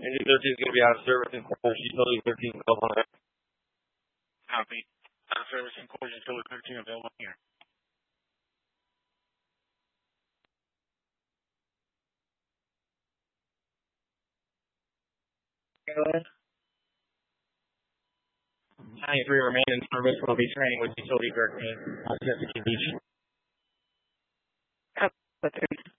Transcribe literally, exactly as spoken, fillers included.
Engine thirteen is going to be out of service and Course Utility thirteen available on it. Copy. Out of service and Course Utility thirteen available here. Go ahead. ninety-three remain in service. Will be training with Utility thirteen on Chesapeake Beach. Up with three.